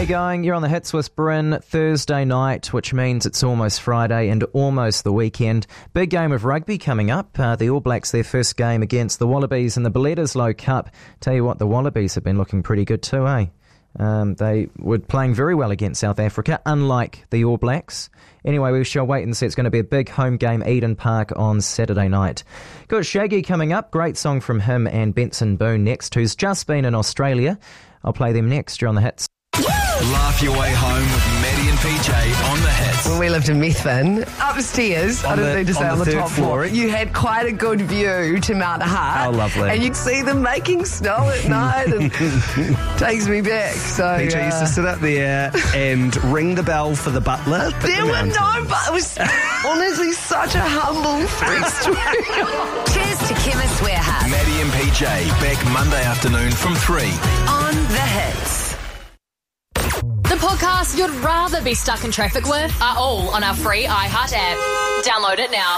you going? You're on the Hits with Bryn. Thursday night, which means it's almost Friday and almost the weekend. Big game of rugby coming up. The All Blacks, their first game against the Wallabies in the Bledisloe Cup. Tell you what, the Wallabies have been looking pretty good too, eh? They were playing very well against South Africa, unlike the All Blacks. Anyway, we shall wait and see. It's going to be a big home game, Eden Park, on Saturday night. Got Shaggy coming up. Great song from him and Benson Boone next, who's just been in Australia. I'll play them next. You're on the Hits. Laugh your way home with Maddie and PJ on the Hits. When we lived in Methven, upstairs, I don't need to say on the top floor, you had quite a good view to Mount Hart. Oh, lovely. And you'd see them making snow at night, and takes me back. So PJ used to sit up there and ring the bell for the butler. There were no, but it was honestly such a humble story. Cheers to Chemist Warehouse. Maddie and PJ, back Monday afternoon from 3. On the Hits. The podcasts you'd rather be stuck in traffic with are all on our free iHeart app. Download it now.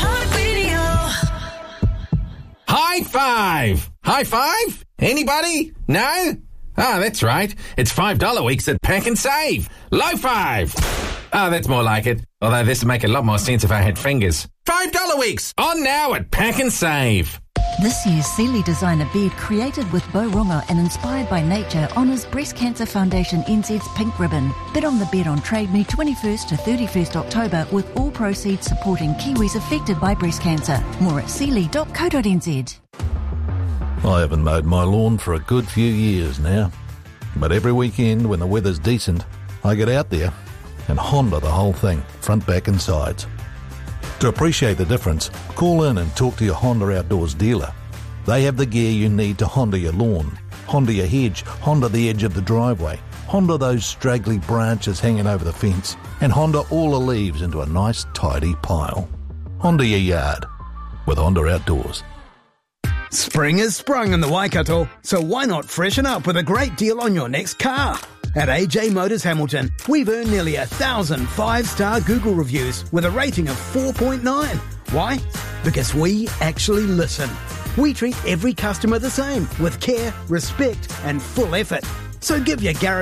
High five! High five? Anybody? No? Ah, that's right. It's $5 weeks at Pack and Save. Low five! Ah, that's more like it. Although this would make a lot more sense if I had fingers. $5 weeks! On now at Pack and Save. This year's Sealy Designer bed, created with Boronga and inspired by nature, honours Breast Cancer Foundation NZ's Pink Ribbon. Bid on the bed on Trade Me 21st to 31st October, with all proceeds supporting Kiwis affected by breast cancer. More at sealy.co.nz. I haven't mowed my lawn for a good few years now. But every weekend when the weather's decent, I get out there and Honda the whole thing, front, back and sides. To appreciate the difference, call in and talk to your Honda Outdoors dealer. They have the gear you need to Honda your lawn, Honda your hedge, Honda the edge of the driveway, Honda those straggly branches hanging over the fence, and Honda all the leaves into a nice tidy pile. Honda your yard with Honda Outdoors. Spring is sprung in the Waikato, so why not freshen up with a great deal on your next car? At AJ Motors Hamilton, we've earned nearly 1,000 5-star Google reviews with a rating of 4.9. Why? Because we actually listen. We treat every customer the same, with care, respect and full effort. So give your garage